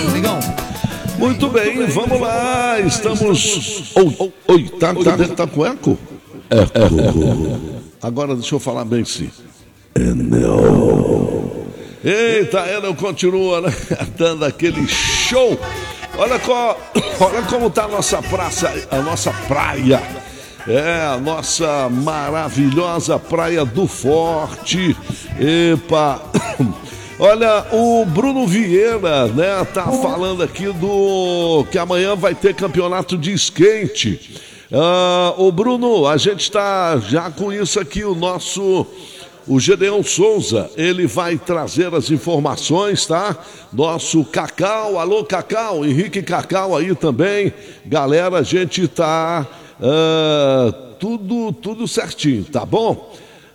Negão. Muito bem, vamos lá. Estamos. Oi, tá com eco? Eco. Agora deixa eu falar bem sim. Enel. Eita, Enel continua, né? Dando aquele show. Olha como tá a nossa praça, a nossa praia. É, a nossa maravilhosa Praia do Forte. Epa! Olha, o Bruno Vieira, né, tá falando aqui que amanhã vai ter campeonato de skate. Ô Bruno, a gente está já com isso aqui, o Gedeon Souza, ele vai trazer as informações, tá? Nosso Cacau, alô Cacau, Henrique Cacau aí também. Galera, a gente tá tudo certinho, tá bom?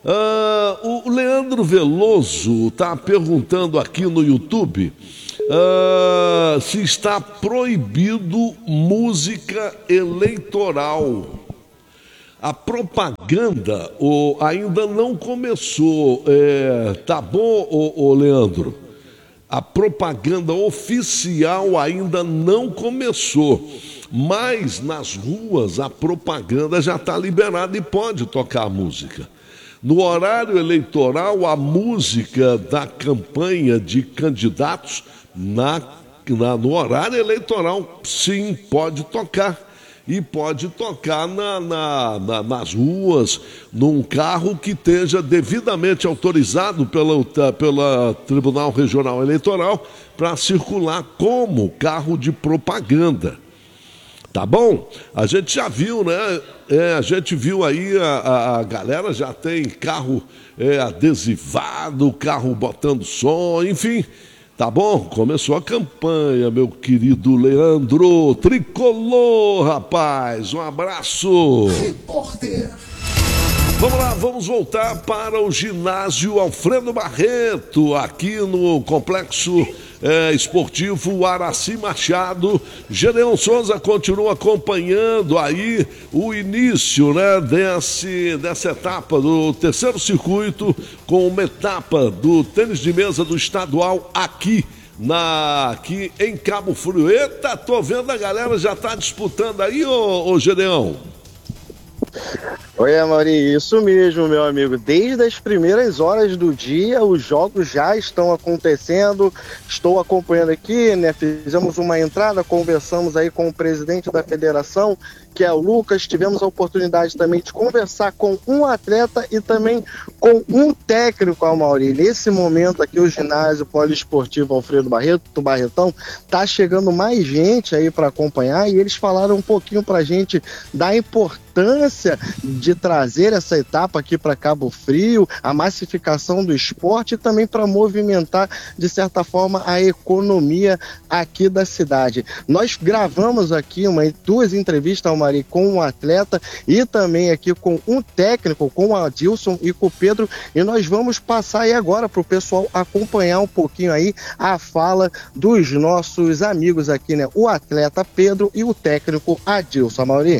O Leandro Veloso tá perguntando aqui no YouTube se está proibido música eleitoral. A propaganda ainda não começou, tá bom, Leandro? A propaganda oficial ainda não começou, mas nas ruas a propaganda já está liberada e pode tocar a música. No horário eleitoral, a música da campanha de candidatos, no horário eleitoral, sim, pode tocar. E pode tocar nas ruas, num carro que esteja devidamente autorizado pela Tribunal Regional Eleitoral para circular como carro de propaganda. Tá bom? A gente já viu, né? A gente viu aí, a galera já tem carro adesivado, carro botando som, enfim. Tá bom? Começou a campanha, meu querido Leandro Tricolor, rapaz. Um abraço. Repórter. Vamos lá, vamos voltar para o ginásio Alfredo Barreto, aqui no Complexo Esportivo Araci Machado. Gedeon Souza continua acompanhando aí o início, né, dessa etapa do terceiro circuito, com uma etapa do tênis de mesa do estadual aqui em Cabo Frio. Eita, tô vendo a galera já tá disputando aí, ô Gedeon. Oi, Amaury, isso mesmo, meu amigo. Desde as primeiras horas do dia, os jogos já estão acontecendo. Estou acompanhando aqui, né? Fizemos uma entrada, conversamos aí com o presidente da federação, que é o Lucas. Tivemos a oportunidade também de conversar com um atleta e também com um técnico, Amaury. Nesse momento aqui, o ginásio poliesportivo Alfredo Barretão, tá chegando mais gente aí para acompanhar, e eles falaram um pouquinho pra gente da importância de trazer essa etapa aqui para Cabo Frio, a massificação do esporte e também para movimentar, de certa forma, a economia aqui da cidade. Nós gravamos aqui duas entrevistas, Mari, com um atleta e também aqui com um técnico, com o Adilson e com o Pedro, e nós vamos passar aí agora para o pessoal acompanhar um pouquinho aí a fala dos nossos amigos aqui, né? O atleta Pedro e o técnico Adilson. Mauri.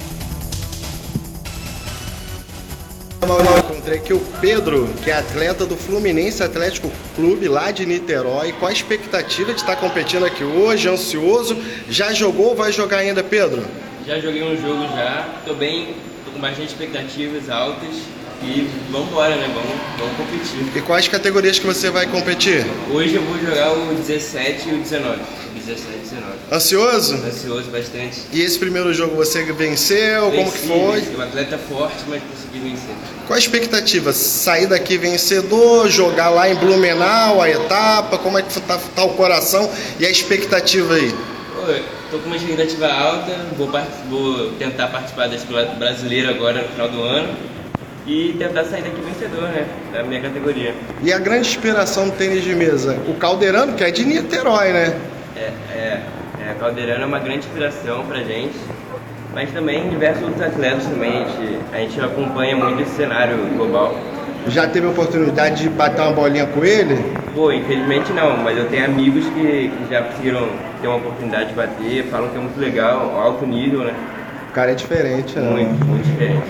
Eu encontrei aqui o Pedro, que é atleta do Fluminense Atlético Clube, lá de Niterói. Qual a expectativa de estar competindo aqui hoje? Ansioso? Já jogou ou vai jogar ainda, Pedro? Já joguei um jogo já, tô com bastante expectativas altas e vamos embora, né? Vamos competir. E quais categorias que você vai competir? Hoje eu vou jogar o 17 e o 19. 17 e 19. Ansioso? Ansioso bastante. E esse primeiro jogo você venceu? Como que foi? Um atleta forte, mas consegui vencer. Qual a expectativa? Sair daqui vencedor, jogar lá em Blumenau a etapa? Como é que tá o coração e a expectativa aí? Tô com uma expectativa alta, vou tentar participar da Escola Brasileira agora no final do ano e tentar sair daqui vencedor, né, da minha categoria. E a grande inspiração do tênis de mesa? O Caldeirano, que é de Niterói, né? Caldeirano é uma grande inspiração pra gente, mas também diversos outros atletas também, a gente acompanha muito esse cenário global. Já teve a oportunidade de bater uma bolinha com ele? Pô, infelizmente não, mas eu tenho amigos que já conseguiram ter uma oportunidade de bater, falam que é muito legal, alto nível, né? O cara é diferente, né? Muito, muito diferente.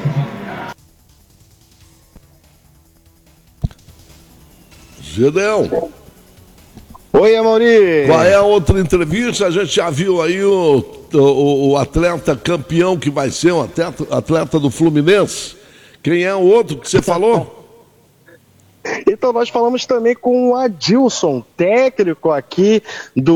Gedeon. Oi, Amaury. Qual é a outra entrevista? A gente já viu aí o atleta campeão que vai ser, um atleta do Fluminense. Quem é o outro que você falou? Então, nós falamos também com o Adilson, técnico aqui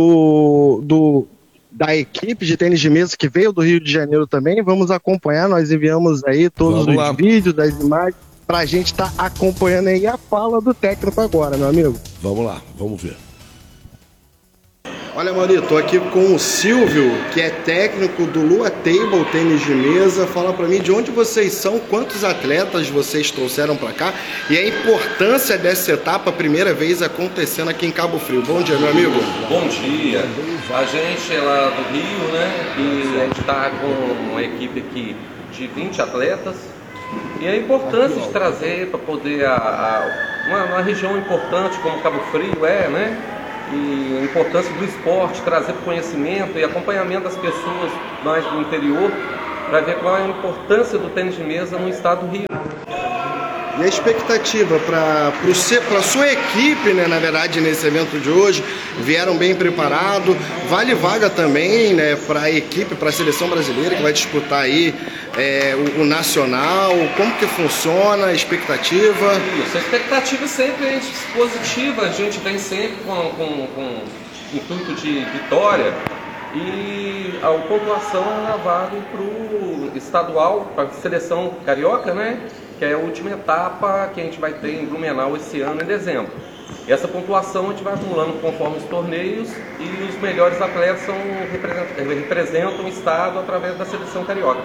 da equipe de tênis de mesa que veio do Rio de Janeiro também. Vamos acompanhar, nós enviamos aí todos os vídeos, as imagens, para a gente estar acompanhando aí a fala do técnico agora, meu amigo. Vamos lá, vamos ver. Olha, Maurício, estou aqui com o Silvio, que é técnico do Lua Table Tênis de Mesa. Fala para mim de onde vocês são, quantos atletas vocês trouxeram para cá e a importância dessa etapa, primeira vez acontecendo aqui em Cabo Frio. Bom dia, meu amigo. Bom dia. A gente é lá do Rio, né? E a gente está com uma equipe aqui de 20 atletas. E a importância de trazer para poder uma região importante como Cabo Frio né? E a importância do esporte, trazer conhecimento e acompanhamento das pessoas mais do interior para ver qual é a importância do tênis de mesa no estado do Rio. E a expectativa para a sua equipe, né, na verdade, nesse evento de hoje, vieram bem preparados, vale vaga também, né, para a equipe, para a seleção brasileira que vai disputar aí o nacional, como que funciona a expectativa? Isso, a expectativa sempre é positiva, a gente vem sempre com intuito de vitória e a pontuação vale para o estadual, para a seleção carioca, né? Que é a última etapa que a gente vai ter em Blumenau esse ano, em dezembro. E essa pontuação a gente vai acumulando conforme os torneios e os melhores atletas representam o estado através da seleção carioca.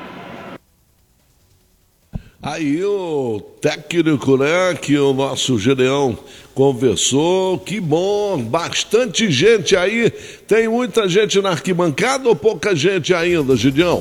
Aí o técnico, né, que o nosso Gedeão conversou, que bom, bastante gente aí. Tem muita gente na arquibancada ou pouca gente ainda, Gedeão?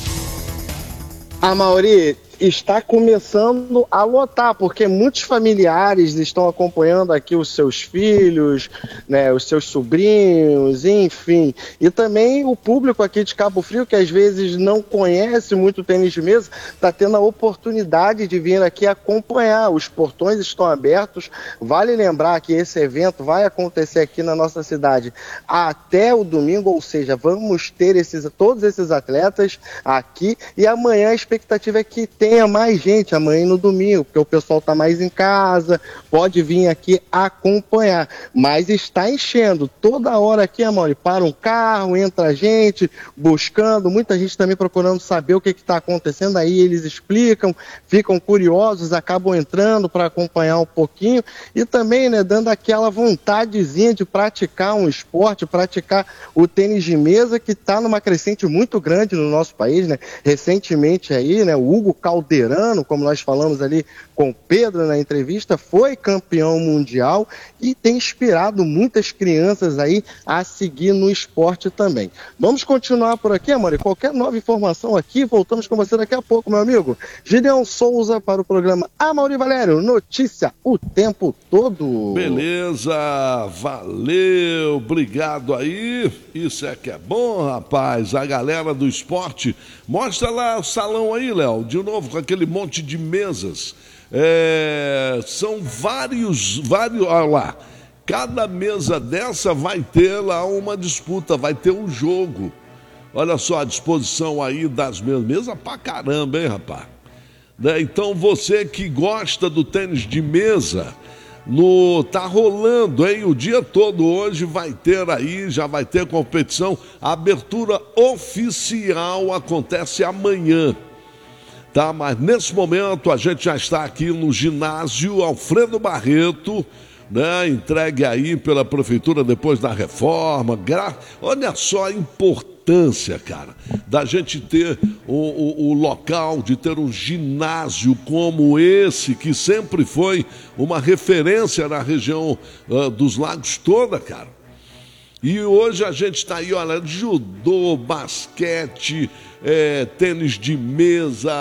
Amaury, está começando a lotar, porque muitos familiares estão acompanhando aqui os seus filhos, né, os seus sobrinhos, enfim. E também o público aqui de Cabo Frio, que às vezes não conhece muito o tênis de mesa, está tendo a oportunidade de vir aqui acompanhar. Os portões estão abertos. Vale lembrar que esse evento vai acontecer aqui na nossa cidade até o domingo, ou seja, vamos ter todos esses atletas aqui. E amanhã a expectativa é que tenha mais gente amanhã no domingo, porque o pessoal está mais em casa, pode vir aqui acompanhar, mas está enchendo toda hora aqui, amor, para um carro, entra gente buscando, muita gente também procurando saber o que está acontecendo, aí eles explicam, ficam curiosos, acabam entrando para acompanhar um pouquinho e também, né, dando aquela vontadezinha de praticar um esporte, praticar o tênis de mesa, que está numa crescente muito grande no nosso país, né? Recentemente aí, né, o Hugo Calderano, como nós falamos ali com o Pedro na entrevista, foi campeão mundial e tem inspirado muitas crianças aí a seguir no esporte também. Vamos continuar por aqui, amor, e qualquer nova informação aqui, voltamos com você daqui a pouco, meu amigo. Gideon Souza para o programa Amaury Valério, notícia o tempo todo. Beleza, valeu, obrigado aí, isso é que é bom, rapaz, a galera do esporte. Mostra lá o salão aí, Léo, de novo com aquele monte de mesas. São vários, olha lá, cada mesa dessa vai ter lá uma disputa, vai ter um jogo. Olha só a disposição aí das mesas, mesa pra caramba, hein, rapaz? Né? Então você que gosta do tênis de mesa, tá rolando, hein? O dia todo hoje vai ter aí, já vai ter competição. A abertura oficial acontece amanhã. Tá, mas nesse momento a gente já está aqui no ginásio Alfredo Barreto, né? Entregue aí pela prefeitura depois da reforma. Olha só a importância, cara, da gente ter o local, de ter um ginásio como esse, que sempre foi uma referência na região dos lagos toda, cara. E hoje a gente está aí, olha, judô, basquete, tênis de mesa,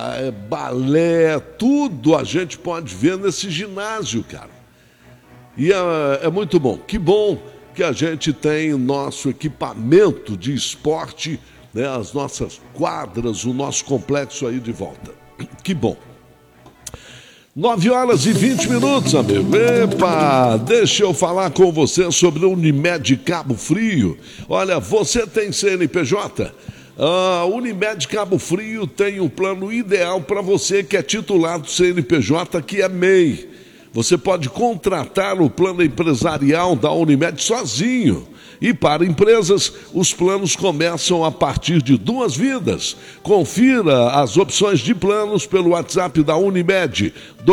balé, tudo a gente pode ver nesse ginásio, cara. E é muito bom. Que bom que a gente tem o nosso equipamento de esporte, né, as nossas quadras, o nosso complexo aí de volta. Que bom. 9h20, amigo. Epa, deixa eu falar com você sobre o Unimed Cabo Frio. Olha, você tem CNPJ? A Unimed Cabo Frio tem um plano ideal para você que é titular do CNPJ, que é MEI. Você pode contratar o plano empresarial da Unimed sozinho. E para empresas, os planos começam a partir de 2 vidas. Confira as opções de planos pelo WhatsApp da Unimed,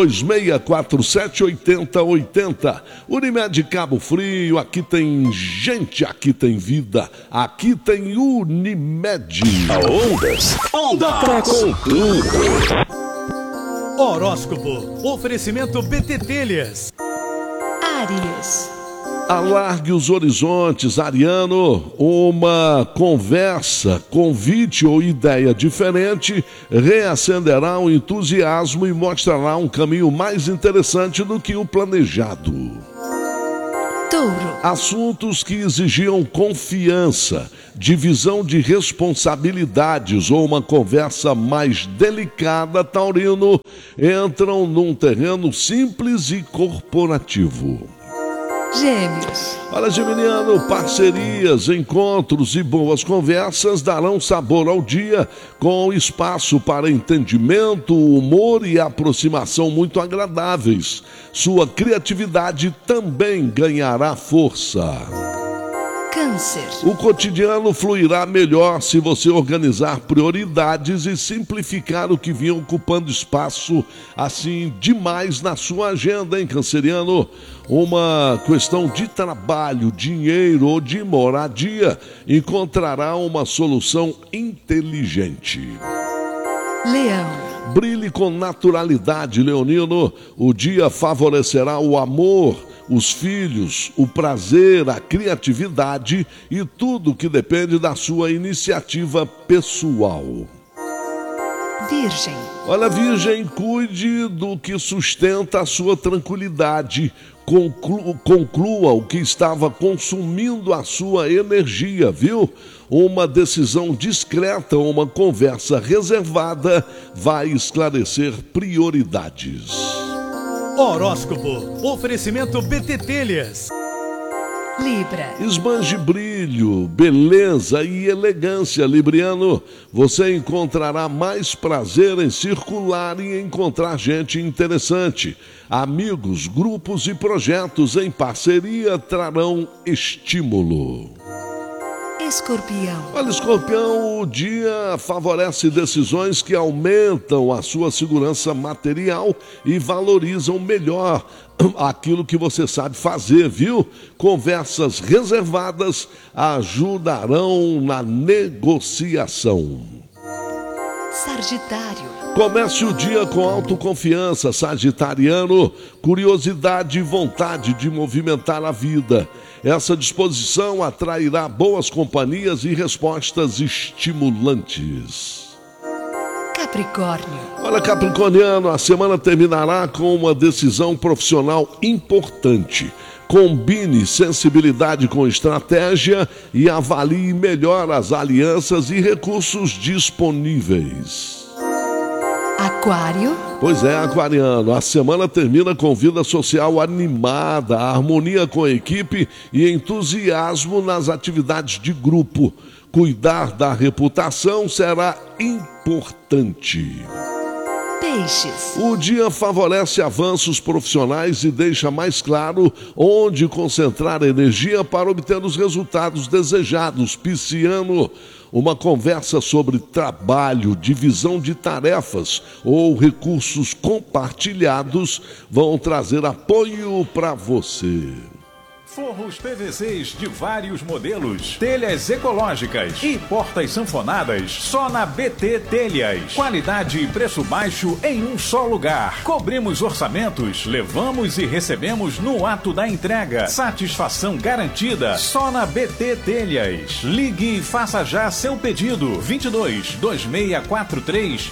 2647-8080. Unimed Cabo Frio, aqui tem gente, aqui tem vida, aqui tem Unimed. Onda com tudo. Horóscopo, oferecimento BT Telhas. Áries. Alargue os horizontes, ariano. Uma conversa, convite ou ideia diferente reacenderá o entusiasmo e mostrará um caminho mais interessante do que o planejado. Touro. Assuntos que exigiam confiança, divisão de responsabilidades ou uma conversa mais delicada, taurino, entram num terreno simples e corporativo. Gêmeos. Olha, geminiano, parcerias, encontros e boas conversas darão sabor ao dia, com espaço para entendimento, humor e aproximação muito agradáveis. Sua criatividade também ganhará força. Câncer. O cotidiano fluirá melhor se você organizar prioridades e simplificar o que vinha ocupando espaço assim demais na sua agenda, hein, canceriano? Uma questão de trabalho, dinheiro ou de moradia encontrará uma solução inteligente. Leão. Brilhe com naturalidade, leonino. O dia favorecerá o amor, os filhos, o prazer, a criatividade e tudo que depende da sua iniciativa pessoal. Virgem. Olha, Virgem, cuide do que sustenta a sua tranquilidade. Conclua o que estava consumindo a sua energia, viu? Uma decisão discreta, uma conversa reservada vai esclarecer prioridades. Horóscopo, oferecimento BT Telhas. Libra. Esbanje brilho, beleza e elegância, libriano. Você encontrará mais prazer em circular e encontrar gente interessante. Amigos, grupos e projetos em parceria trarão estímulo. Escorpião. Olha, Escorpião, o dia favorece decisões que aumentam a sua segurança material e valorizam melhor aquilo que você sabe fazer, viu? Conversas reservadas ajudarão na negociação. Sagitário. Comece o dia com autoconfiança, sagitariano, curiosidade e vontade de movimentar a vida. Essa disposição atrairá boas companhias e respostas estimulantes. Capricórnio. Olha, capricorniano, a semana terminará com uma decisão profissional importante. Combine sensibilidade com estratégia e avalie melhor as alianças e recursos disponíveis. Aquário. Pois é, aquariano, a semana termina com vida social animada, harmonia com a equipe e entusiasmo nas atividades de grupo. Cuidar da reputação será importante. Peixes. O dia favorece avanços profissionais e deixa mais claro onde concentrar energia para obter os resultados desejados. Pisciano, uma conversa sobre trabalho, divisão de tarefas ou recursos compartilhados vão trazer apoio para você. Forros PVCs de vários modelos, telhas ecológicas e portas sanfonadas só na BT Telhas. Qualidade e preço baixo em um só lugar. Cobrimos orçamentos, levamos e recebemos no ato da entrega. Satisfação garantida só na BT Telhas. Ligue e faça já seu pedido. 22 2643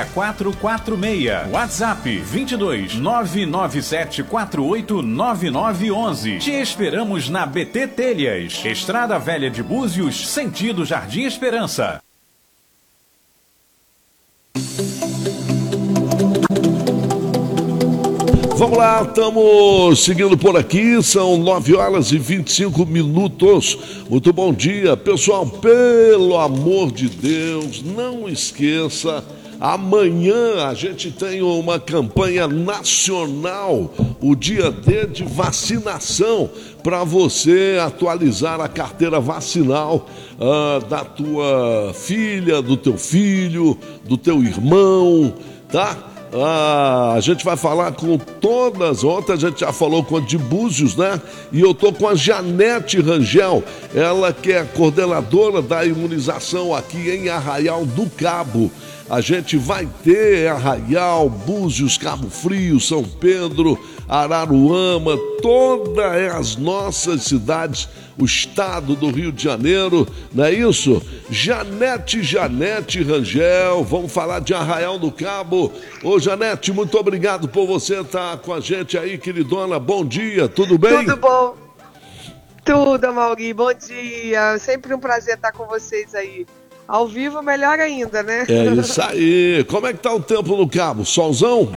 6446. WhatsApp 22 997 48 9911. Te esperamos na BT Telhas, Estrada Velha de Búzios, sentido Jardim Esperança. vamos lá, estamos seguindo por aqui, são 9h25. Muito bom dia, pessoal, pelo amor de Deus, não esqueça, amanhã a gente tem uma campanha nacional, o dia D de vacinação, para você atualizar a carteira vacinal da tua filha, do teu filho, do teu irmão, tá? A gente vai falar com todas. Ontem a gente já falou com a de Búzios, né? E eu tô com a Janete Rangel, ela que é coordenadora da imunização aqui em Arraial do Cabo. A gente vai ter Arraial, Búzios, Cabo Frio, São Pedro, Araruama, todas as nossas cidades, o estado do Rio de Janeiro, não é isso? Janete Rangel, vamos falar de Arraial do Cabo. Ô Janete, muito obrigado por você estar com a gente aí, queridona, bom dia, tudo bem? Tudo bom? Tudo, Mauri, bom dia, sempre um prazer estar com vocês aí. Ao vivo, melhor ainda, né? É isso aí. Como é que tá o tempo no Cabo? Solzão?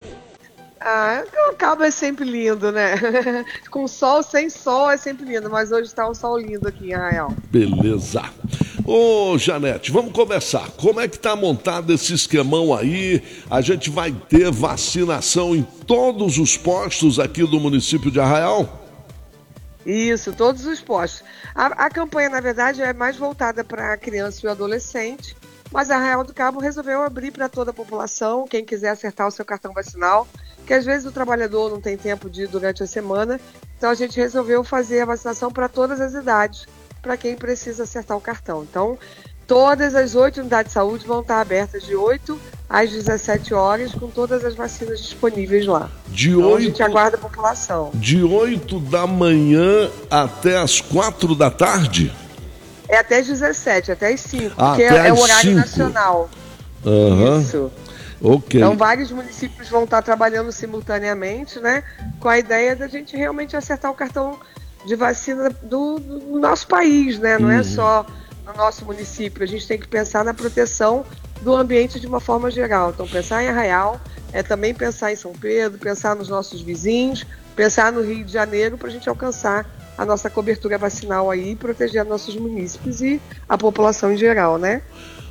O Cabo é sempre lindo, né? Com sol, sem sol é sempre lindo, mas hoje tá um sol lindo aqui em Arraial. Beleza. Ô, Janete, vamos começar. Como é que tá montado esse esquemão aí? A gente vai ter vacinação em todos os postos aqui do município de Arraial? Isso, todos os postos. A campanha, na verdade, é mais voltada para a criança e o adolescente, mas a Arraial do Cabo resolveu abrir para toda a população, quem quiser acertar o seu cartão vacinal, que às vezes o trabalhador não tem tempo de ir durante a semana, então a gente resolveu fazer a vacinação para todas as idades, para quem precisa acertar o cartão. Então, todas as 8 unidades de saúde vão estar abertas de 8 às 17 horas, com todas as vacinas disponíveis lá. Então, a gente aguarda a população. De 8 da manhã até as 4 da tarde? É até às 17, até às 5, porque é o horário 5. nacional. Uhum. Isso. Ok. Então, vários municípios vão estar trabalhando simultaneamente, né? Com a ideia da gente realmente acertar o cartão de vacina do nosso país, né? Não é só no nosso município. A gente tem que pensar na proteção do ambiente de uma forma geral. Então, pensar em Arraial é também pensar em São Pedro, pensar nos nossos vizinhos, pensar no Rio de Janeiro para a gente alcançar a nossa cobertura vacinal aí e proteger nossos munícipes e a população em geral, né?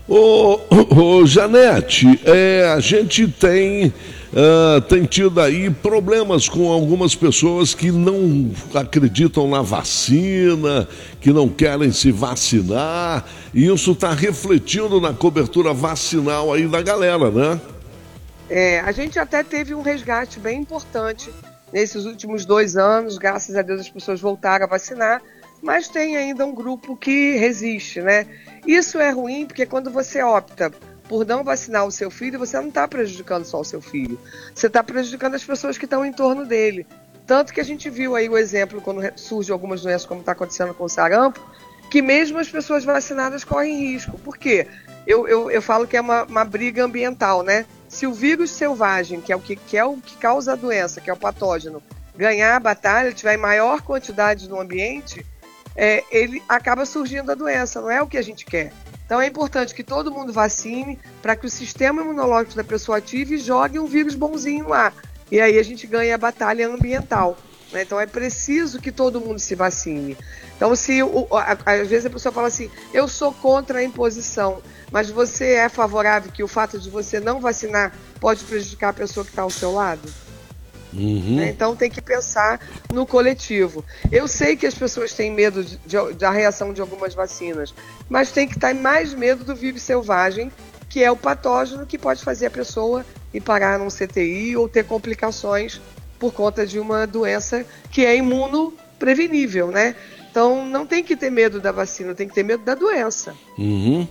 Ô Janete, a gente tem tido aí problemas com algumas pessoas que não acreditam na vacina, que não querem se vacinar, e isso está refletindo na cobertura vacinal aí da galera, né? A gente até teve um resgate bem importante nesses últimos 2 anos, graças a Deus as pessoas voltaram a vacinar, mas tem ainda um grupo que resiste, né? Isso é ruim porque quando você opta por não vacinar o seu filho, você não está prejudicando só o seu filho, você está prejudicando as pessoas que estão em torno dele. Tanto que a gente viu aí o exemplo quando surgem algumas doenças, como está acontecendo com o sarampo, que mesmo as pessoas vacinadas correm risco. Por quê? Eu falo que é uma briga ambiental, né? Se o vírus selvagem, que é o que causa a doença, que é o patógeno, ganhar a batalha, tiver em maior quantidade no ambiente, ele acaba surgindo a doença, não é o que a gente quer. Então é importante que todo mundo vacine para que o sistema imunológico da pessoa ative e jogue um vírus bonzinho lá. E aí a gente ganha a batalha ambiental, né? Então é preciso que todo mundo se vacine. Então às vezes a pessoa fala assim, eu sou contra a imposição, mas você é favorável que o fato de você não vacinar pode prejudicar a pessoa que está ao seu lado? Uhum. Então tem que pensar no coletivo. Eu sei que as pessoas têm medo da reação de algumas vacinas, mas tem que estar mais medo do vírus selvagem, que é o patógeno que pode fazer a pessoa ir parar num CTI ou ter complicações por conta de uma doença que é imunoprevenível, né? Então não tem que ter medo da vacina, tem que ter medo da doença. Uhum.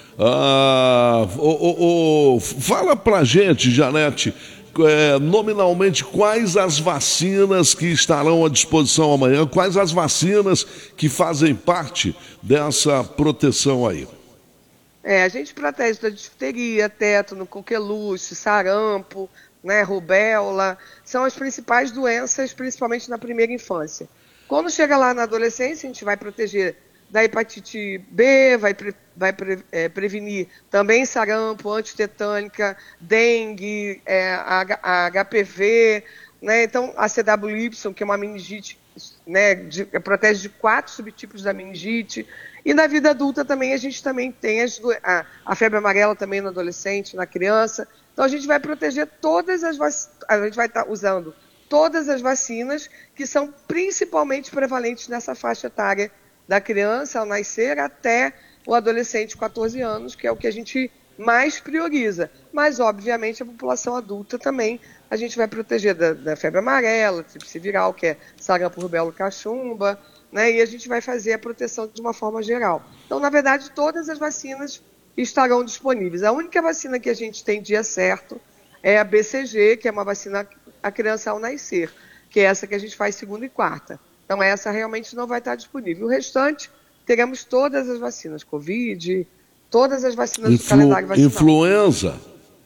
Fala pra gente, Janete, nominalmente, quais as vacinas que estarão à disposição amanhã, quais as vacinas que fazem parte dessa proteção aí? A gente protege da difteria, tétano, coqueluche, sarampo, né, rubéola, são as principais doenças, principalmente na primeira infância. Quando chega lá na adolescência, a gente vai proteger da hepatite B, vai prevenir também sarampo, antitetânica, dengue, a HPV, né? Então, a CWY, que é uma meningite, né, protege de 4 subtipos da meningite. E na vida adulta também, a gente também tem a febre amarela também no adolescente, na criança. Então, a gente vai proteger a gente vai estar usando todas as vacinas que são principalmente prevalentes nessa faixa etária da criança ao nascer até o adolescente de 14 anos, que é o que a gente mais prioriza. Mas, obviamente, a população adulta também a gente vai proteger da febre amarela, tríplice viral, que é sarampo, rubéola, cachumba, né? E a gente vai fazer a proteção de uma forma geral. Então, na verdade, todas as vacinas estarão disponíveis. A única vacina que a gente tem dia certo é a BCG, que é uma vacina a criança ao nascer, que é essa que a gente faz segunda e quarta. Então, essa realmente não vai estar disponível. O restante, teremos todas as vacinas, Covid, todas as vacinas do calendário vacinal.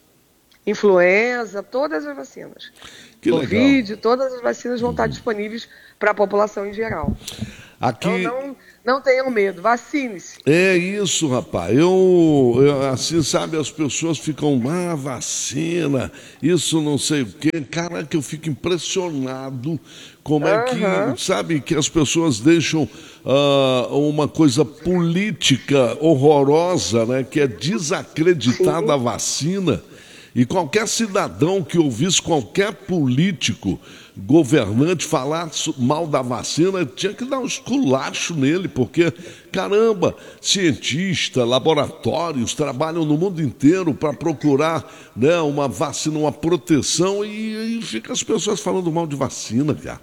Influenza, todas as vacinas. Que Covid, legal. Todas as vacinas vão estar disponíveis para a população em geral. Aqui... Então, não tenham medo, vacine-se. É isso, rapaz. Eu assim, sabe, as pessoas ficam, vacina, isso não sei o quê. Caraca, eu fico impressionado como é que, sabe, que as pessoas deixam uma coisa política horrorosa, né, que é desacreditar da vacina. E qualquer cidadão que ouvisse qualquer político, governante falar mal da vacina, tinha que dar um esculacho nele, porque, caramba, cientistas, laboratórios trabalham no mundo inteiro para procurar, né, uma vacina, uma proteção, e fica as pessoas falando mal de vacina, cara.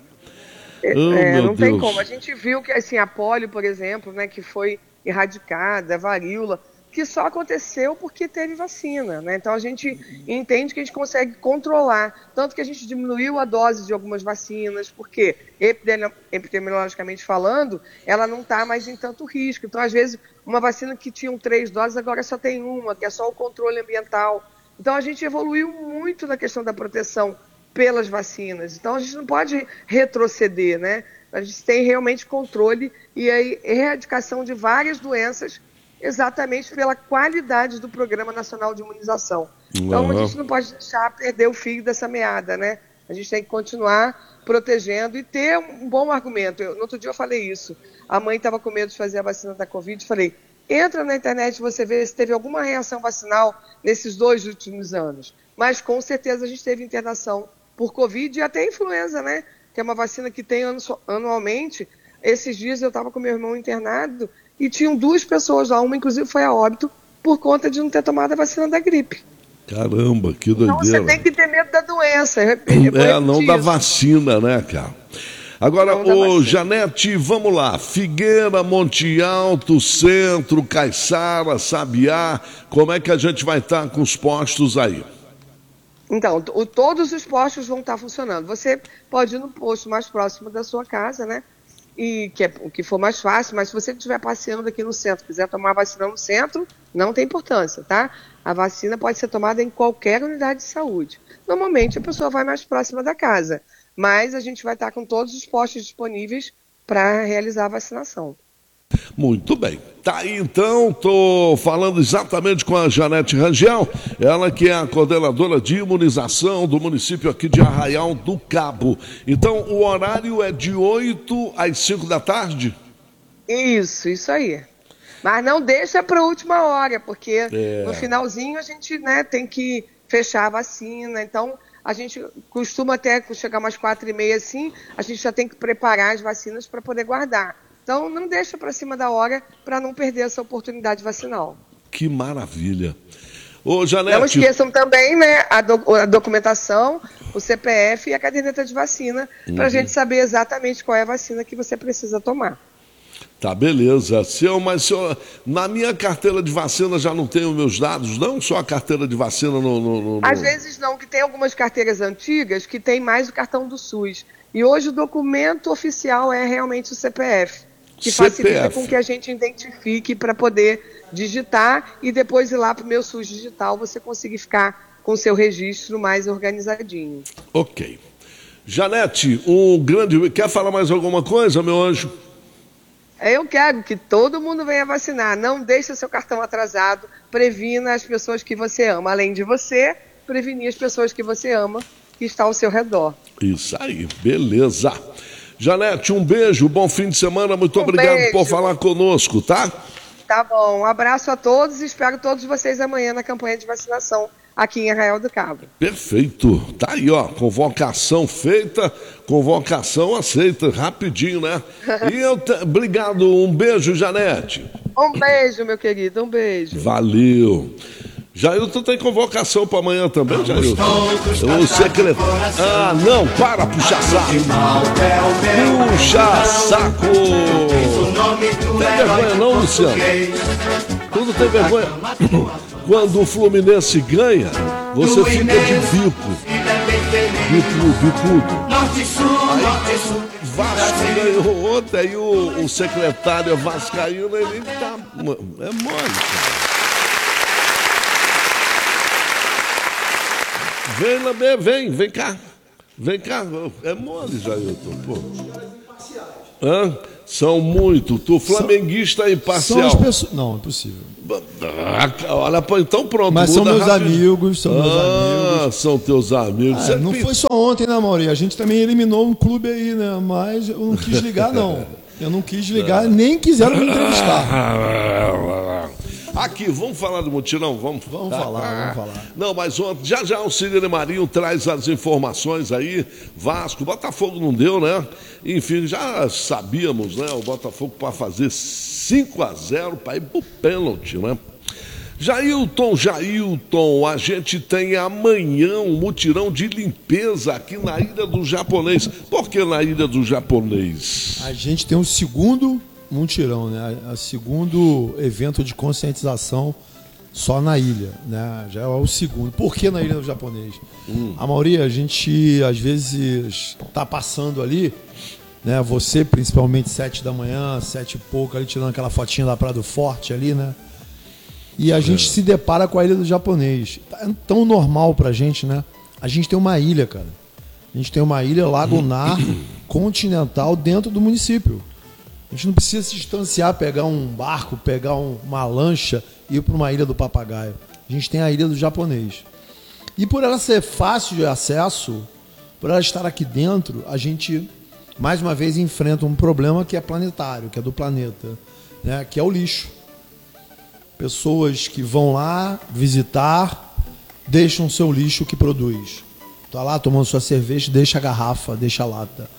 Não tem como. A gente viu que assim, a polio, por exemplo, né, que foi erradicada, a varíola, que só aconteceu porque teve vacina, né? Então a gente entende que a gente consegue controlar, tanto que a gente diminuiu a dose de algumas vacinas, porque epidemiologicamente falando, ela não está mais em tanto risco. Então, às vezes, uma vacina que tinha 3 doses, agora só tem uma, que é só o controle ambiental. Então a gente evoluiu muito na questão da proteção pelas vacinas. Então a gente não pode retroceder, né? A gente tem realmente controle e a erradicação de várias doenças exatamente pela qualidade do Programa Nacional de Imunização. Então, a gente não pode deixar perder o fio dessa meada, né? A gente tem que continuar protegendo e ter um bom argumento. No outro dia eu falei isso. A mãe estava com medo de fazer a vacina da Covid. Falei, entra na internet e você vê se teve alguma reação vacinal nesses 2 últimos anos. Mas, com certeza, a gente teve internação por Covid e até influenza, né? Que é uma vacina que tem anualmente. Esses dias eu estava com meu irmão internado e tinham 2 pessoas lá, uma inclusive foi a óbito, por conta de não ter tomado a vacina da gripe. Caramba, que doideira. Então você tem que ter medo da doença. Não da vacina, né, cara? Agora, Janete, vamos lá. Figueira, Monte Alto, Centro, Caiçara, Sabiá, como é que a gente vai estar com os postos aí? Então, todos os postos vão estar funcionando. Você pode ir no posto mais próximo da sua casa, né? E o que for mais fácil, mas se você estiver passeando aqui no centro, quiser tomar a vacina no centro, não tem importância, tá? A vacina pode ser tomada em qualquer unidade de saúde. Normalmente a pessoa vai mais próxima da casa, mas a gente vai estar com todos os postos disponíveis para realizar a vacinação. Muito bem. Tá aí então, estou falando exatamente com a Janete Rangel, ela que é a coordenadora de imunização do município aqui de Arraial do Cabo. Então, o horário é de 8 às 5 da tarde? Isso aí. Mas não deixa para a última hora, porque no finalzinho a gente, né, tem que fechar a vacina, então a gente costuma até chegar umas 4h30 assim, a gente já tem que preparar as vacinas para poder guardar. Então, não deixa para cima da hora para não perder essa oportunidade vacinal. Que maravilha. Ô, Janete... Não esqueçam também, né, a documentação, o CPF e a caderneta de vacina, para a gente saber exatamente qual é a vacina que você precisa tomar. Tá, beleza. Na minha carteira de vacina já não tenho meus dados, não? Só a carteira de vacina no... Às vezes não, que tem algumas carteiras antigas que tem mais o cartão do SUS. E hoje o documento oficial é realmente o CPF. Que facilita com que a gente identifique para poder digitar e depois ir lá para o meu SUS digital, você conseguir ficar com o seu registro mais organizadinho. Ok. Janete, quer falar mais alguma coisa, meu anjo? Eu quero que todo mundo venha vacinar. Não deixe seu cartão atrasado. Previna as pessoas que você ama. Além de você, prevenir as pessoas que você ama que está ao seu redor. Isso aí, beleza. Janete, um beijo, bom fim de semana, muito obrigado por falar conosco, tá? Tá bom, um abraço a todos e espero todos vocês amanhã na campanha de vacinação aqui em Arraial do Cabo. Perfeito, tá aí, ó, convocação feita, convocação aceita, rapidinho, né? Obrigado, um beijo, Janete. Um beijo, meu querido, um beijo. Valeu. Jailton tem convocação para amanhã também, Jailton. O secretário. Ah, não, para puxar saco. Puxa saco. Tem vergonha não, Luciano? Tudo tem vergonha. Quando o Fluminense ganha, você fica de bico. Bicudo. Aí, Vasco ganhou ontem, aí o secretário vascaíno, ele tá... É mole, cara. Vem cá. Vem cá. É mole, Jailton, pô. São muito. Tu flamenguista imparcial. São as pessoas... Não, é impossível. Olha, então pronto. Mas são meus amigos, são teus amigos. Não foi só ontem, né, Mauri? A gente também eliminou um clube aí, né? Mas eu não quis ligar, não. Eu não quis ligar, nem quiseram me entrevistar. Aqui, vamos falar do mutirão? Vamos falar. Não, mas ontem, já o Sidney Marinho traz as informações aí. Vasco, Botafogo não deu, né? Enfim, já sabíamos, né? O Botafogo para fazer 5-0 para ir pro pênalti, né? Jailton, a gente tem amanhã um mutirão de limpeza aqui na Ilha do Japonês. Por que na Ilha do Japonês? A gente tem o segundo mutirão, né? O segundo evento de conscientização só na ilha, né? Já é o segundo. Por que na Ilha do Japonês? A maioria, a gente às vezes tá passando ali, né? Você, principalmente 7 da manhã, 7 e pouco, ali tirando aquela fotinha da Praia do Forte ali, né? E a gente se depara com a Ilha do Japonês. É tão normal pra gente, né? A gente tem uma ilha, cara. A gente tem uma ilha lagunar continental dentro do município. A gente não precisa se distanciar, pegar um barco, pegar uma lancha e ir para uma Ilha do Papagaio. A gente tem a Ilha do Japonês. E por ela ser fácil de acesso, por ela estar aqui dentro, a gente, mais uma vez, enfrenta um problema que é planetário, que é do planeta, né? Que é o lixo. Pessoas que vão lá visitar, deixam seu lixo que produz. Está lá tomando sua cerveja, deixa a garrafa, deixa a lata.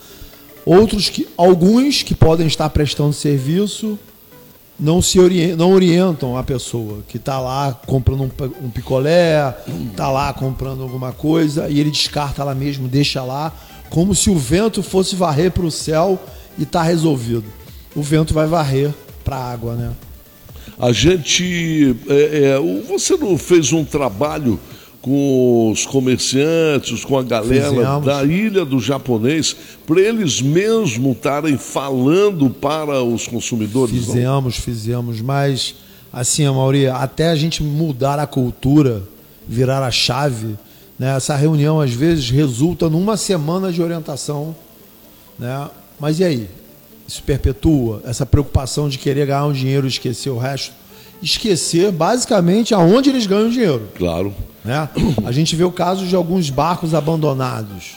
Alguns que podem estar prestando serviço não orientam a pessoa que está lá comprando um picolé, está lá comprando alguma coisa e ele descarta lá mesmo, deixa lá, como se o vento fosse varrer para o céu e está resolvido. O vento vai varrer para a água, né? A gente... você não fez um trabalho com os comerciantes, com a galera da Ilha do Japonês, para eles mesmos estarem falando para os consumidores? Fizemos, mas assim, Mauri, até a gente mudar a cultura, virar a chave, né? Essa reunião às vezes resulta numa semana de orientação, né? Mas e aí? Isso perpetua essa preocupação de querer ganhar um dinheiro e esquecer o resto? Esquecer basicamente aonde eles ganham dinheiro. Claro. Né? A gente vê o caso de alguns barcos abandonados.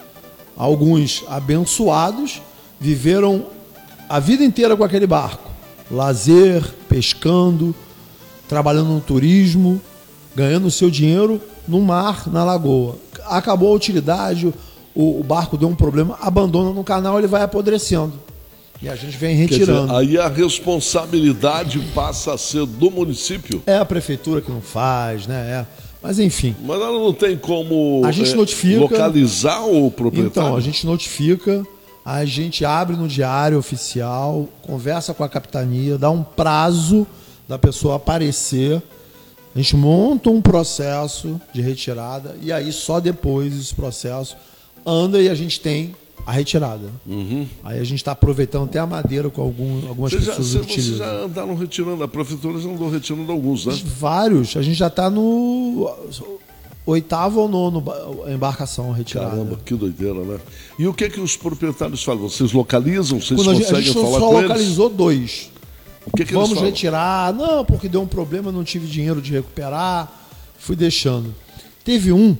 Alguns abençoados viveram a vida inteira com aquele barco. Lazer, pescando, trabalhando no turismo, ganhando seu dinheiro no mar, na lagoa. Acabou a utilidade, o barco deu um problema, abandona no canal, ele vai apodrecendo. E a gente vem retirando. Quer dizer, aí a responsabilidade passa a ser do município? É a prefeitura que não faz, né? Mas enfim. Mas ela não tem como a gente notifica, localizar o proprietário? Então, a gente notifica, a gente abre no diário oficial, conversa com a capitania, dá um prazo da pessoa aparecer, a gente monta um processo de retirada e aí só depois esse processo anda e a gente tem a retirada. Aí a gente está aproveitando até a madeira com algumas pessoas utilizam. Vocês já andaram retirando, a prefeitura já andou retirando alguns, né? Vários. A gente já está no 8º ou 9º embarcação retirada. Caramba, que doideira, né? E o que os proprietários falam? Vocês localizam? Vocês conseguem falar com eles? A gente só localizou 2. O que Vamos eles retirar. Não, porque deu um problema, não tive dinheiro de recuperar. Fui deixando. Teve um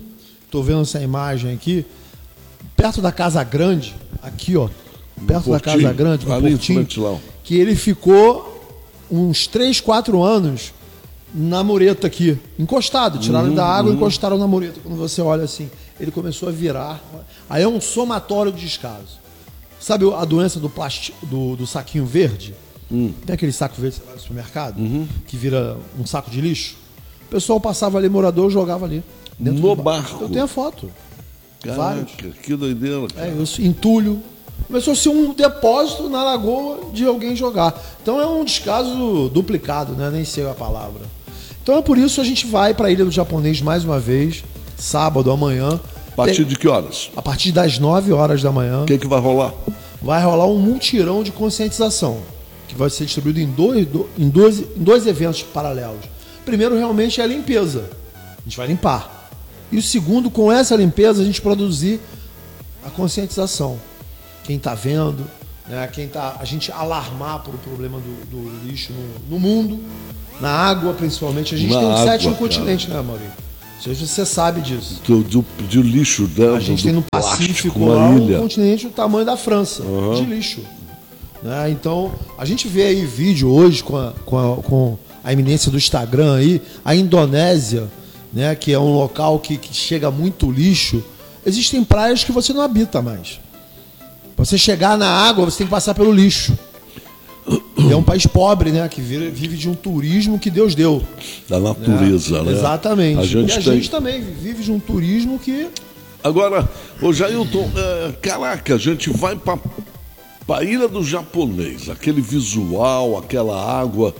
tô vendo essa imagem aqui, perto da Casa Grande, aqui, ó, perto da Casa Grande, no Portinho, que ele ficou uns 3, 4 anos na mureta aqui, encostado, tiraram ele da água e encostaram na mureta. Quando você olha assim, ele começou a virar. Aí é um somatório de descaso. Sabe a doença do saquinho verde? Tem aquele saco verde que você vai no supermercado, que vira um saco de lixo? O pessoal passava ali, morador, jogava ali. No barco. Eu tenho a foto. Caraca, que doideira. Cara. Isso, entulho. Começou a ser um depósito na lagoa de alguém jogar. Então é um descaso duplicado, né? Nem sei a palavra. Então é por isso que a gente vai para a Ilha do Japonês mais uma vez, sábado, amanhã. A partir de que horas? A partir das 9 horas da manhã. O que vai rolar? Vai rolar um multirão de conscientização, que vai ser distribuído em dois eventos paralelos. Primeiro, realmente, é a limpeza. A gente vai limpar. E o segundo, com essa limpeza, a gente produzir a conscientização. Quem está vendo, né, a gente alarmar por o problema do lixo no mundo, na água principalmente. A gente tem um 7º continente, né, Maurício? Você sabe disso. De lixo, né? A gente tem no Pacífico lá um continente do tamanho da França, de lixo. Né? Então, a gente vê aí vídeo hoje com a eminência do Instagram aí, a Indonésia, né, que é um local que chega muito lixo. Existem praias que você não habita mais. Para você chegar na água, você tem que passar pelo lixo. E é um país pobre, né? Que vive de um turismo que Deus deu. Da natureza, né? Exatamente. A gente também vive de um turismo que... Agora, ô Jailton, caraca, a gente vai para a Ilha do Japonês, aquele visual, aquela água...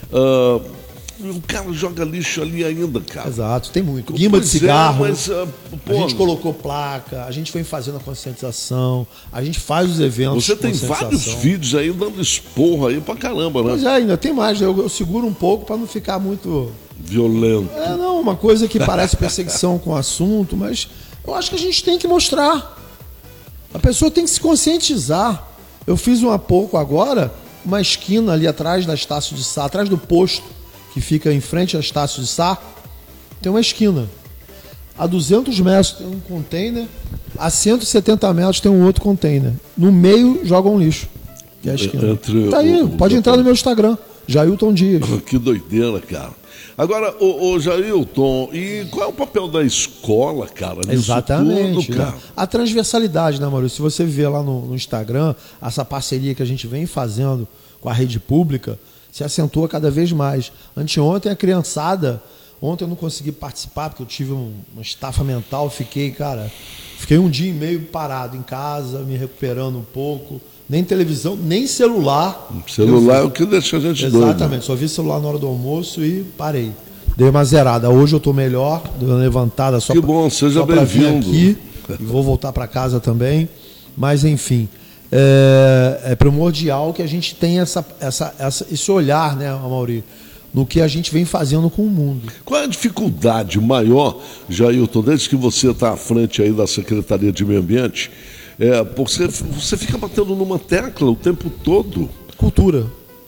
O cara joga lixo ali ainda, cara. Exato, tem muito. Guimba de cigarro. A gente colocou placa, a gente foi fazendo a conscientização, a gente faz os eventos. Você tem vários vídeos aí dando esporro aí pra caramba, né? Mas ainda tem mais, eu seguro um pouco pra não ficar muito violento. Não, uma coisa que parece perseguição com o assunto, mas eu acho que a gente tem que mostrar. A pessoa tem que se conscientizar. Eu fiz há pouco agora, uma esquina ali atrás da Estácio de Sá, atrás do posto, que fica em frente à Estácio de Sá, tem uma esquina. A 200 metros tem um container, a 170 metros tem um outro container. No meio jogam lixo, que é a esquina. Tá aí, pode entrar no meu Instagram, Jailton Dias. Que doideira, cara. Agora, ô Jailton, e qual é o papel da escola, cara? Exatamente. Tudo, cara? Né? A transversalidade, né, Maurício? Se você vê lá no Instagram, essa parceria que a gente vem fazendo com a rede pública, se acentua cada vez mais. Anteontem a criançada, ontem eu não consegui participar porque eu tive uma estafa mental, fiquei um dia e meio parado em casa, me recuperando um pouco, nem televisão, nem celular. Celular é o que deixa a gente doido. Exatamente, só vi celular na hora do almoço e parei. Dei uma zerada. Hoje eu estou melhor, dei uma levantada só para vir aqui e vou voltar para casa também, mas enfim. É primordial que a gente tenha esse olhar, né, Amaury, no que a gente vem fazendo com o mundo. Qual é a dificuldade maior, Jailton, desde que você está à frente aí da Secretaria de Meio Ambiente, você fica batendo numa tecla o tempo todo? Cultura.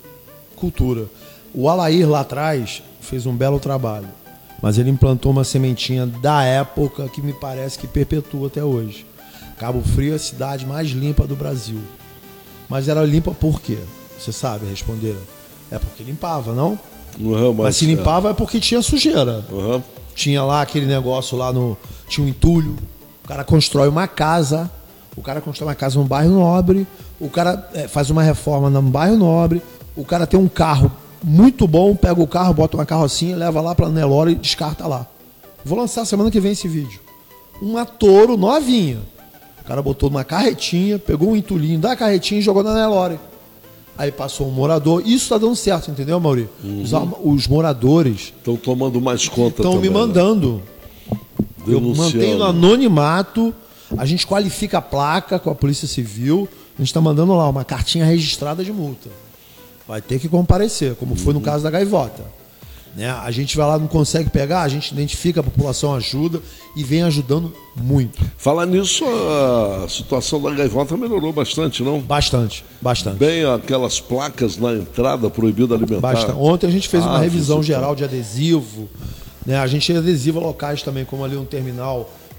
O Alair lá atrás fez um belo trabalho, mas ele implantou uma sementinha da época que me parece que perpetua até hoje. Cabo Frio é a cidade mais limpa do Brasil. Mas era limpa por quê? Você sabe responder? É porque limpava, não? Mas se limpava é porque tinha sujeira. Tinha lá aquele negócio lá tinha um entulho. O cara constrói uma casa. Num bairro nobre. O cara faz uma reforma num bairro nobre. O cara tem um carro muito bom. Pega o carro, bota uma carrocinha, leva lá pra Nelore e descarta lá. Vou lançar semana que vem esse vídeo. Uma Toro novinha. O cara botou numa carretinha, pegou um entulhinho da carretinha e jogou na Nelore. Aí passou um morador. Isso tá dando certo, entendeu, Maurício? Os moradores estão tomando mais conta. Estão me mandando. Eu mantenho no anonimato. A gente qualifica a placa com a Polícia Civil. A gente está mandando lá uma cartinha registrada de multa. Vai ter que comparecer, como foi no caso da gaivota. Né? A gente vai lá, não consegue pegar, a gente identifica, a população ajuda e vem ajudando muito. Falar nisso, a situação da gaivota melhorou bastante, não? Bastante. Bem, aquelas placas na entrada proibida alimentar. Ontem a gente fez uma revisão geral de adesivo. Né? A gente adesiva locais também, como ali um terminal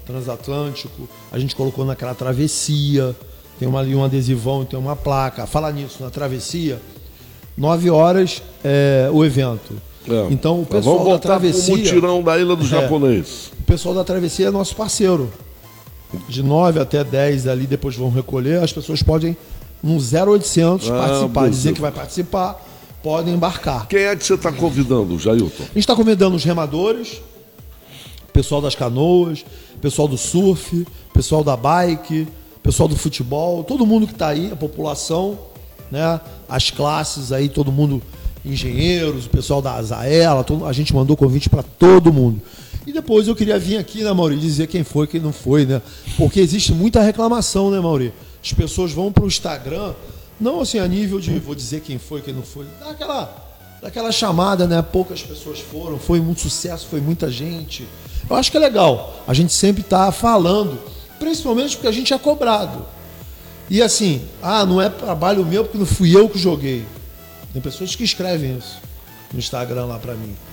transatlântico, a gente colocou naquela travessia, tem ali um adesivão, tem uma placa. Fala nisso, na travessia, 9 horas o evento. Então o pessoal vamos voltar da travessia, pro mutirão da Ilha do Japonês. O pessoal da travessia é nosso parceiro. De 9 até 10 ali, depois vão recolher, as pessoas podem no 0800 participar, dizer que vai participar, podem embarcar. Quem é que você está convidando, Jailton? A gente está convidando os remadores, pessoal das canoas, pessoal do surf, pessoal da bike, pessoal do futebol, todo mundo que está aí, a população, né? As classes aí, todo mundo, engenheiros, o pessoal da Azaela, a gente mandou convite para todo mundo. E depois eu queria vir aqui, né, Mauri, dizer quem foi, quem não foi, né? Porque existe muita reclamação, né, Mauri? As pessoas vão para o Instagram, não assim a nível de vou dizer quem foi, quem não foi, daquela chamada, né? Poucas pessoas foram, foi muito sucesso, foi muita gente. Eu acho que é legal, a gente sempre está falando, principalmente porque a gente é cobrado. E assim, não é trabalho meu porque não fui eu que joguei. Tem pessoas que escrevem isso no Instagram lá para mim.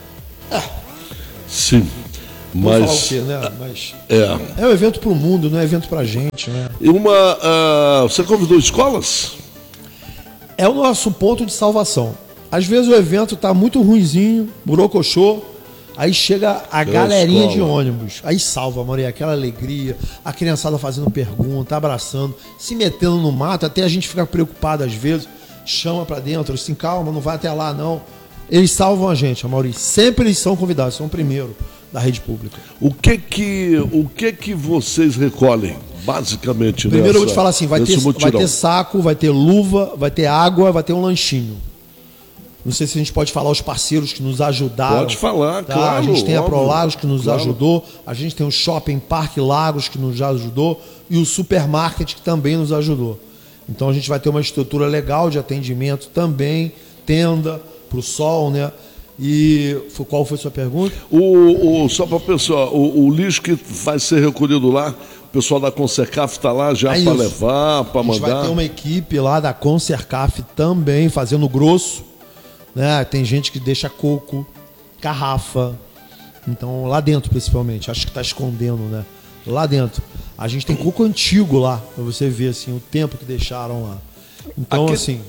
Sim. Mas falar o quê, né? Mas é um evento para o mundo, não é evento para a gente, né? E você convidou escolas? É o nosso ponto de salvação. Às vezes o evento está muito ruinzinho, burocochô, aí chega a galerinha de ônibus, aí salva, Maria, aquela alegria, a criançada fazendo pergunta, abraçando, se metendo no mato, até a gente fica preocupado às vezes, chama para dentro, assim, calma, não vai até lá não. Eles salvam a gente, Mauri. Sempre eles são convidados, são o primeiro da rede pública. O que vocês recolhem, basicamente? Primeiro eu vou te falar assim, vai ter saco, vai ter luva, vai ter água, vai ter um lanchinho. Não sei se a gente pode falar os parceiros que nos ajudaram. Pode falar, tá? claro. A gente tem a Prolagos que nos ajudou, a gente tem o Shopping Parque Lagos que nos ajudou e o Supermarket que também nos ajudou. Então a gente vai ter uma estrutura legal de atendimento também, tenda para o sol, né? E qual foi a sua pergunta? Só para o pessoal, o lixo que vai ser recolhido lá, o pessoal da Concercaf está lá já para levar, para mandar. A gente vai ter uma equipe lá da Concercaf também fazendo grosso, né? Tem gente que deixa coco, garrafa, então lá dentro principalmente, acho que está escondendo, né? Lá dentro. A gente tem coco antigo lá, para você ver assim, o tempo que deixaram lá. Então, assim...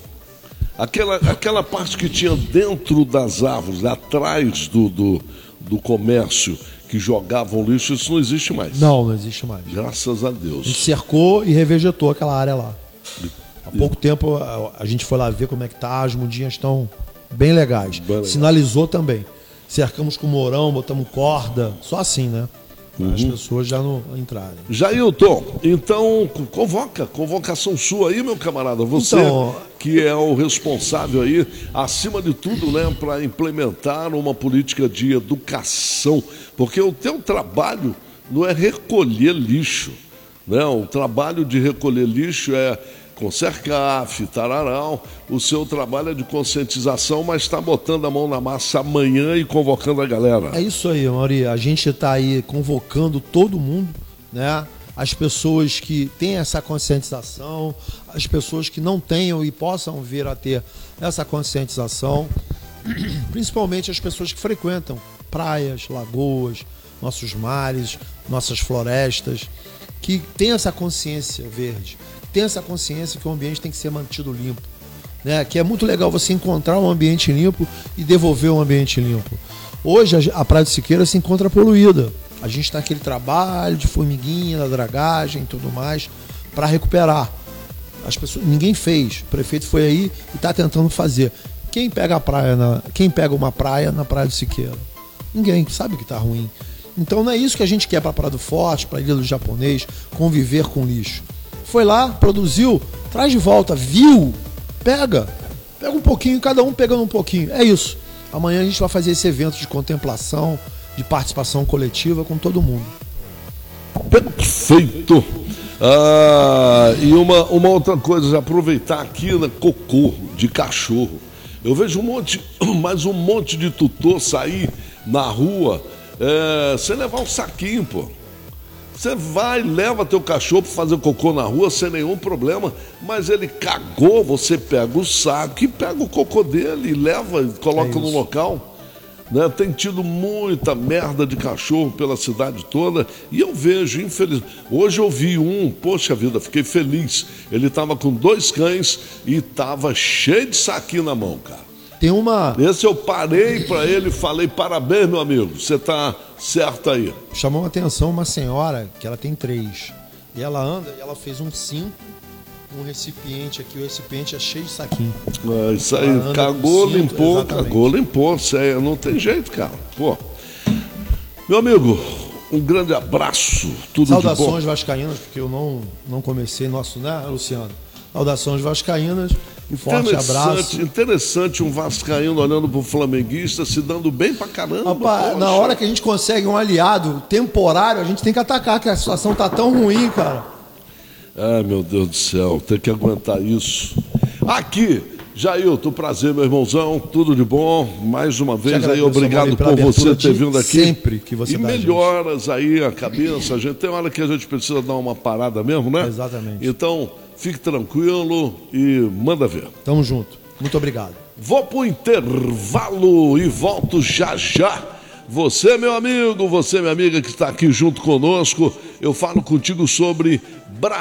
Aquela parte que tinha dentro das árvores, atrás do comércio, que jogavam lixo, isso não existe mais. Não existe mais. Graças a Deus. A gente cercou e revegetou aquela área lá. Há pouco tempo a gente foi lá ver como é que tá, as mudinhas estão bem legais. Sinalizou também. Cercamos com mourão, botamos corda, só assim, né? As pessoas já não entrarem. Jailton, então convocação sua aí, meu camarada, você que é o responsável aí, acima de tudo, né, para implementar uma política de educação, porque o teu trabalho não é recolher lixo, né? O trabalho de recolher lixo é Concercaf, Tararau, o seu trabalho é de conscientização, mas está botando a mão na massa amanhã e convocando a galera. É isso aí, Mauri. A gente está aí convocando todo mundo, né? As pessoas que têm essa conscientização, as pessoas que não tenham e possam vir a ter essa conscientização, principalmente as pessoas que frequentam praias, lagoas, nossos mares, nossas florestas, que têm essa consciência verde, tem essa consciência que o ambiente tem que ser mantido limpo, né? Que é muito legal você encontrar um ambiente limpo e devolver um ambiente limpo. Hoje a Praia do Siqueira se encontra poluída. A gente está naquele trabalho de formiguinha, da dragagem e tudo mais para recuperar. As pessoas, ninguém fez. O prefeito foi aí e está tentando fazer. Quem pega uma praia na Praia do Siqueira? Ninguém, sabe que está ruim. Então não é isso que a gente quer para a Praia do Forte, para a Ilha do Japonês, conviver com lixo. Foi lá, produziu, traz de volta, viu, pega um pouquinho, cada um pegando um pouquinho, é isso. Amanhã a gente vai fazer esse evento de contemplação, de participação coletiva com todo mundo. Perfeito. E uma outra coisa, aproveitar aqui, né, cocô de cachorro. Eu vejo mais um monte de tutor sair na rua, sem levar um saquinho, pô. Você vai, leva teu cachorro para fazer cocô na rua sem nenhum problema, mas ele cagou, você pega o saco e pega o cocô dele e leva e coloca no local. né? Tem tido muita merda de cachorro pela cidade toda e eu vejo, infelizmente. Hoje eu vi um, poxa vida, fiquei feliz. Ele estava com 2 cães e estava cheio de saquinho na mão, cara. Tem uma. Esse eu parei para ele e falei: parabéns, meu amigo, você tá certo aí. Chamou a atenção uma senhora que ela tem 3. E ela anda e ela fez um 5. Um recipiente aqui, o recipiente é cheio de saquinho. É isso aí, cagou, limpou, cagou, limpou. Não tem jeito, cara. Pô. Meu amigo, um grande abraço. Tudo Saudações de bom. vascaínas, porque eu não comecei nosso, né, Luciano? Saudações vascaínas. Forte abraço. Interessante um vascaíno olhando pro flamenguista, se dando bem pra caramba. Rapaz, na hora que a gente consegue um aliado temporário, a gente tem que atacar, que a situação tá tão ruim, cara. Ai, meu Deus do céu, tem que aguentar isso. Aqui, Jailton, prazer, meu irmãozão, tudo de bom. Mais uma vez aí, obrigado por você ter vindo aqui. Sempre que você e melhoras aí a cabeça. Tem hora que a gente precisa dar uma parada mesmo, né? Exatamente. Então, fique tranquilo e manda ver. Tamo junto. Muito obrigado. Vou pro intervalo e volto já já. Você, meu amigo, você, minha amiga que está aqui junto conosco, eu falo contigo sobre